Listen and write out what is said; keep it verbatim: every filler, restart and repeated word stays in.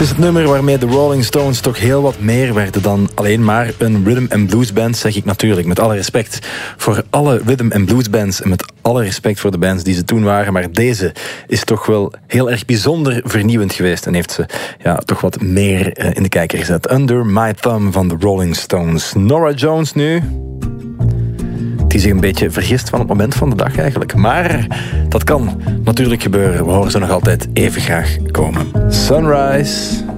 is het nummer waarmee de Rolling Stones toch heel wat meer werden dan alleen maar een rhythm and blues band, zeg ik natuurlijk. Met alle respect voor alle rhythm and blues bands en met alle respect voor de bands die ze toen waren. Maar deze is toch wel heel erg bijzonder vernieuwend geweest en heeft ze ja, toch wat meer in de kijker gezet. Under My Thumb van de Rolling Stones. Norah Jones nu, die zich een beetje vergist van het moment van de dag eigenlijk. Maar dat kan natuurlijk gebeuren. We horen ze nog altijd even graag komen. Sunrise.